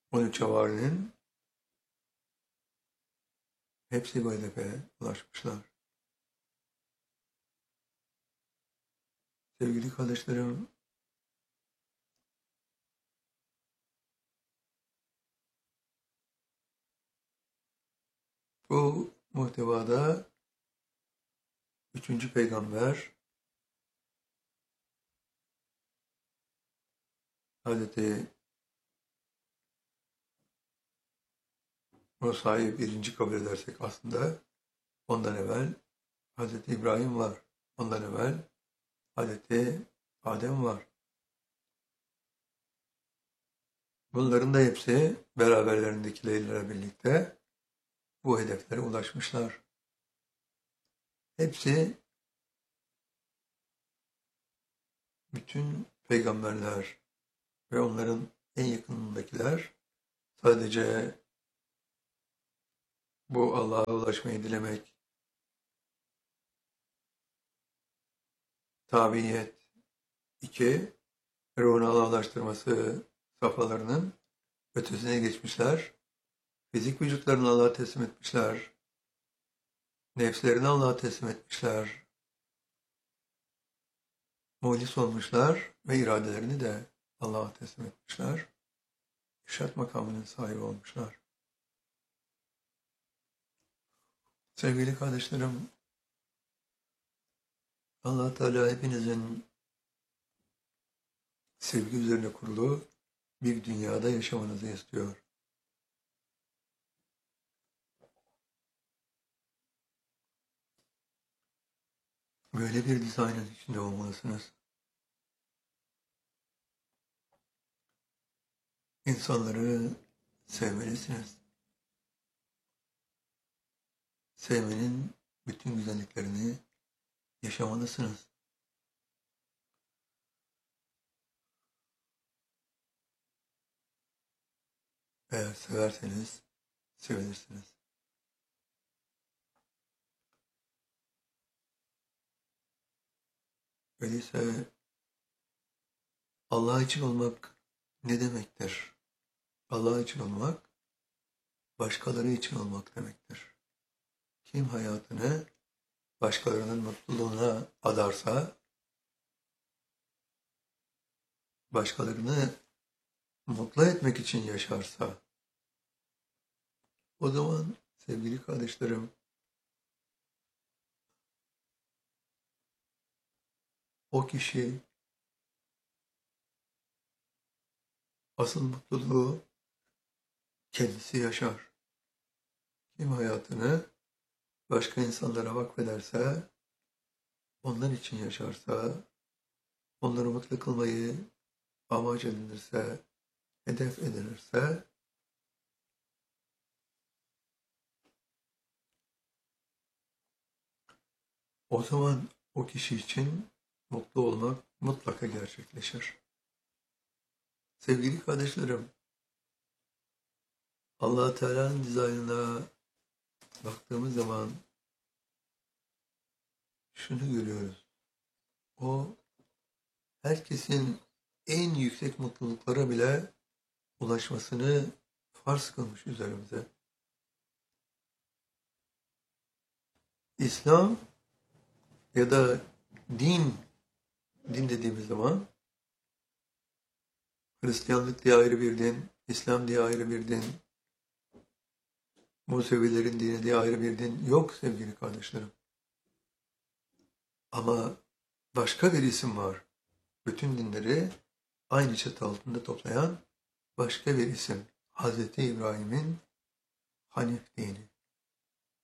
13 havarinin hepsi bu hedefe ulaşmışlar. Sevgili kardeşlerim, bu muhtevada 3. peygamber Hazreti Musa'yı birinci kabul edersek aslında ondan evvel Hazreti İbrahim var. Ondan evvel Hazreti Adem var. Bunların da hepsi beraberlerindekilerle birlikte bu hedeflere ulaşmışlar. Hepsi bütün peygamberler ve onların en yakınındakiler sadece bu Allah'a ulaşmayı dilemek, tabiyet 2, ruhunu Allah'a ulaştırması safhalarının ötesine geçmişler. Fizik vücutlarını Allah'a teslim etmişler. Nefslerini Allah'a teslim etmişler. Muhlis olmuşlar ve iradelerini de Allah'a teslim etmişler. İrşad makamının sahibi olmuşlar. Sevgili kardeşlerim, Allah Teala hepinizin sevgi üzerine kurulu bir dünyada yaşamanızı istiyor. Böyle bir dizaynın içinde olmalısınız. İnsanları sevmelisiniz. Sevmenin bütün güzelliklerini yaşamalısınız. Eğer severseniz sevilirsiniz. Öyleyse Allah için olmak ne demektir? Allah için olmak, başkaları için olmak demektir. Kim hayatını başkalarının mutluluğuna adarsa, başkalarını mutlu etmek için yaşarsa, o zaman sevgili kardeşlerim, o kişi asıl mutluluğu kendisi yaşar. Kim hayatını başka insanlara vakfederse, onlar için yaşarsa, onları mutlu kılmayı amaç edinirse, hedef edinirse, o zaman o kişi için mutlu olmak mutlaka gerçekleşir. Sevgili kardeşlerim, Allah Teala'nın dizaynına baktığımız zaman şunu görüyoruz. O herkesin en yüksek mutluluklara bile ulaşmasını farz kılmış üzerimize. İslam ya da din dediğimiz zaman Hristiyanlık diye ayrı bir din, İslam diye ayrı bir din, Musevilerin dini diye ayrı bir din yok sevgili kardeşlerim. Ama başka bir isim var. Bütün dinleri aynı çatı altında toplayan başka bir isim. Hazreti İbrahim'in Hanif dini.